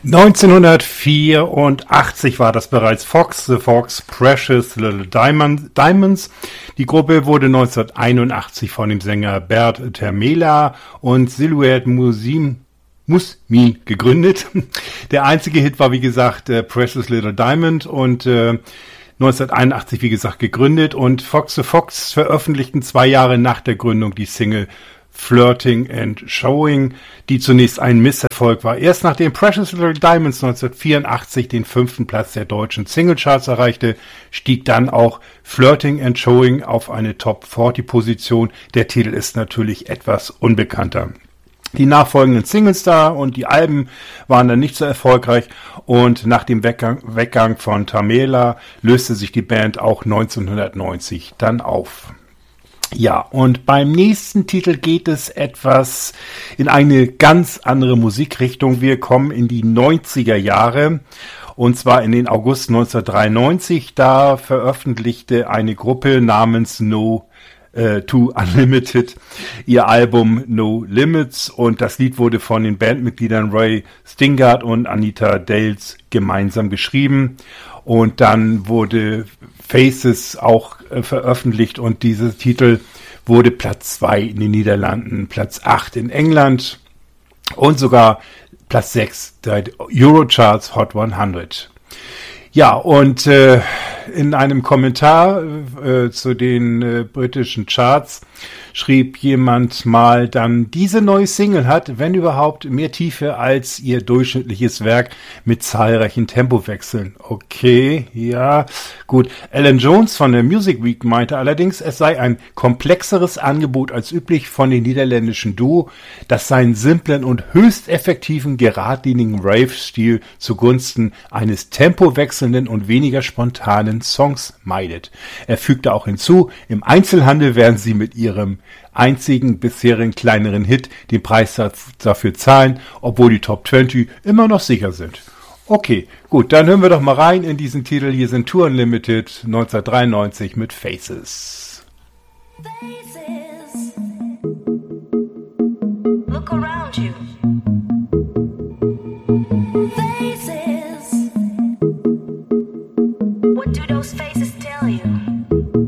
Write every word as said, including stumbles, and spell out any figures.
neunzehnhundertvierundachtzig war das bereits Fox, The Fox Precious Little Diamond, Diamonds. Die Gruppe wurde neunzehnhunderteinundachtzig von dem Sänger Bert Termela und Silhouette Musim Musmin gegründet. Der einzige Hit war, wie gesagt, äh, Precious Little Diamond und äh, neunzehnhunderteinundachtzig, wie gesagt, gegründet, und Fox the Fox veröffentlichten zwei Jahre nach der Gründung die Single Flirting and Showing, die zunächst ein Misserfolg war. Erst nachdem Precious Little Diamonds neunzehnhundertvierundachtzig den fünften Platz der deutschen Singlecharts erreichte, stieg dann auch Flirting and Showing auf eine Top vierzig Position. Der Titel ist natürlich etwas unbekannter. Die nachfolgenden Singles da und die Alben waren dann nicht so erfolgreich, und nach dem Weggang, Weggang von Termela löste sich die Band auch neunzehnhundertneunzig dann auf. Ja, und beim nächsten Titel geht es etwas in eine ganz andere Musikrichtung. Wir kommen in die neunziger Jahre, und zwar in den August neunzehnhundertdreiundneunzig. Da veröffentlichte eine Gruppe namens No äh, To Unlimited ihr Album No Limits, und das Lied wurde von den Bandmitgliedern Ray Stingard und Anita Dales gemeinsam geschrieben. Und dann wurde Faces auch äh, veröffentlicht, und dieser Titel wurde Platz zwei in den Niederlanden, Platz acht in England und sogar Platz sechs der Eurocharts Hot hundert. Ja, und äh, in einem Kommentar äh, zu den äh, britischen Charts schrieb jemand mal dann, diese neue Single hat, wenn überhaupt, mehr Tiefe als ihr durchschnittliches Werk mit zahlreichen Tempowechseln. Okay, ja, gut. Alan Jones von der Music Week meinte allerdings, es sei ein komplexeres Angebot als üblich von den niederländischen Duo, das seinen simplen und höchst effektiven, geradlinigen Rave-Stil zugunsten eines tempowechselnden und weniger spontanen Songs meidet. Er fügte auch hinzu, im Einzelhandel werden sie mit ihrem einzigen bisherigen kleineren Hit den Preis dafür zahlen, obwohl die Top zwanzig immer noch sicher sind. Okay, gut, dann hören wir doch mal rein in diesen Titel. Hier sind To Unlimited neunzehnhundertdreiundneunzig mit Faces. Faces. Look around you.